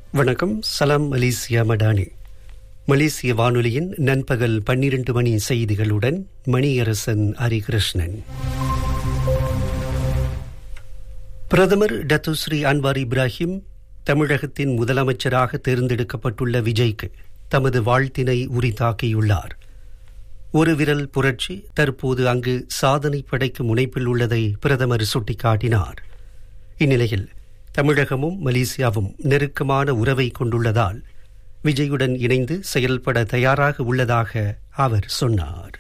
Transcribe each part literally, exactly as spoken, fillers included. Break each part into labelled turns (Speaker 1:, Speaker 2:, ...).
Speaker 1: வணக்கம். சலாம் மலேசியா மடானி. மலேசிய வானொலியின் நண்பகல் பன்னிரண்டு மணி செய்திகளுடன் மணியரசன் ஹரிகிருஷ்ணன். பிரதமர் டத்துஸ்ரீ அன்வார் இப்ராஹிம் தமிழகத்தின் முதலமைச்சராக தேர்ந்தெடுக்கப்பட்டுள்ள விஜய்க்கு தமது வாழ்த்தினை உரித்தாக்கியுள்ளார். ஒரு விரல் புரட்சி தற்போது அங்கு சாதனை படைக்கும் முனைப்பில் உள்ளதை பிரதமர் சுட்டிக்காட்டினார். இந்நிலையில் தமிழகமும் மலேசியாவும் நெருக்கமான உறவை கொண்டுள்ளதால் விஜயுடன் இணைந்து செயல்பட தயாராக உள்ளதாக அவர் சொன்னார்.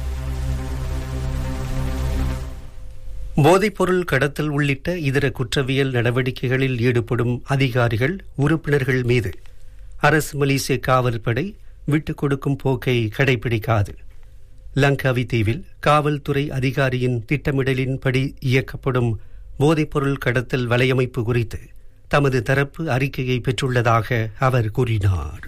Speaker 1: போதைப்பொருள் கடத்தல் உள்ளிட்ட இதர குற்றவியல் நடவடிக்கைகளில் ஈடுபடும் அதிகாரிகள், உறுப்பினர்கள் மீது அரசு மலேசிய காவல்படை விட்டுக் கொடுக்கும் போக்கை கடைபிடிக்காது. லங்காவி தீவில் காவல்துறை அதிகாரியின் திட்டமிடலின்படி இயக்கப்படும் போதைப்பொருள் கடத்தல் வலையமைப்பு குறித்து தமது தரப்பு அறிக்கையை பெற்றுள்ளதாக அவர் கூறினார்.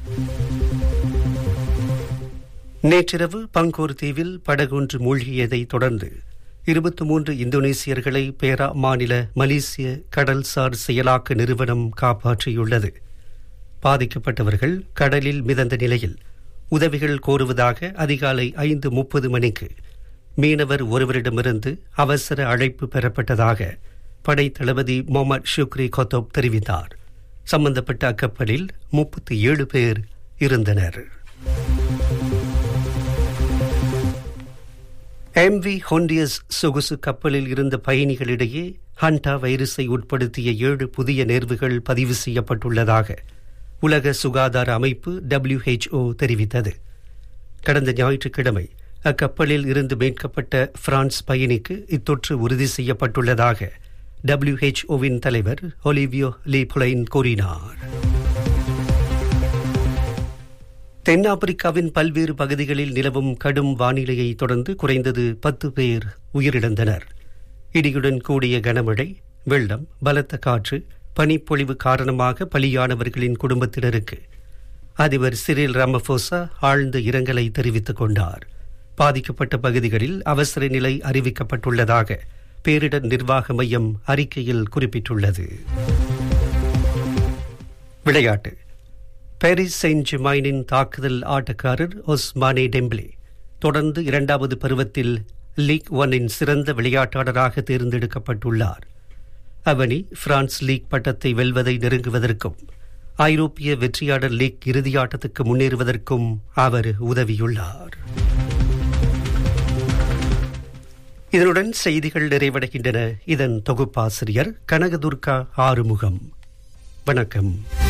Speaker 1: நேற்றிரவு பங்கோர் தீவில் படகொன்று மூழ்கியதை தொடர்ந்து இருபத்தி மூன்று இந்தோனேசியர்களை பேரா மாநில மலேசிய கடல்சார் செயலாக்க நிறுவனம் காப்பாற்றியுள்ளது. பாதிக்கப்பட்டவர்கள் கடலில் மிதந்த நிலையில் உதவிகள் கோருவதாக அதிகாலை ஐந்து முப்பது மணிக்கு மீனவர் ஒருவரிடமிருந்து அவசர அழைப்பு பெறப்பட்டதாக படை தளபதி முகமது ஷுக்ரி கொத்தோப் தெரிவித்தார். சம்பந்தப்பட்ட அக்கப்பலில் முப்பத்தி ஏழு பேர் இருந்தனர். எம் வி ஹொண்டியஸ் சொகுசு கப்பலில் இருந்த பயணிகளிடையே ஹண்டா வைரஸை உட்படுத்திய ஏழு புதிய நேர்வுகள் பதிவு செய்யப்பட்டுள்ளதாக உலக சுகாதார அமைப்பு டபிள்யூ எச் ஓ தெரிவித்தது. கடந்த ஞாயிற்றுக்கிழமை அக்கப்பலில் இருந்து மீட்கப்பட்ட பிரான்ஸ் பயணிக்கு இத்தொற்று உறுதி செய்யப்பட்டுள்ளதாக டபிள்யூ எச் ஓவின் தலைவர் ஒலிவியோ லீபுலைன் கூறினார். தென்னாப்பிரிக்காவின் பல்வேறு பகுதிகளில் நிலவும் கடும் வானிலையை தொடர்ந்து குறைந்தது பத்து பேர் உயிரிழந்தனர். இடியுடன் கூடிய கனமழை, வெள்ளம், பலத்த காற்று, பனிப்பொழிவு காரணமாக பலியானவர்களின் குடும்பத்தினருக்கு அதிபர் சிரில் ராமபோசா ஆழ்ந்த இரங்கலை தெரிவித்துக் கொண்டார். பாதிக்கப்பட்ட பகுதிகளில் அவசர நிலை அறிவிக்கப்பட்டுள்ளதாக பேரிடர் நிர்வாக மையம் அறிக்கையில் குறிப்பிட்டுள்ளது. விளையாட்டு. பாரிஸ் செயின்ட் ஜெர்மைனின் தாக்குதல் ஆட்டக்காரர் ஒஸ்மானே டெம்பலே தொடர்ந்து இரண்டாவது பருவத்தில் லீக் ஒன்னின் சிறந்த விளையாட்டாளராக தேர்ந்தெடுக்கப்பட்டுள்ளார். அவனி பிரான்ஸ் லீக் பட்டத்தை வெல்வதை நெருங்குவதற்கும் ஐரோப்பிய வெற்றியாளர் லீக் இறுதியாட்டத்துக்கு முன்னேறுவதற்கும் அவர் உதவியுள்ளார். இதனுடன் செய்திகள் நிறைவடைகின்றன. இதன் தொகுப்பாசிரியர் கனகதுர்கா ஆறுமுகம். வணக்கம்.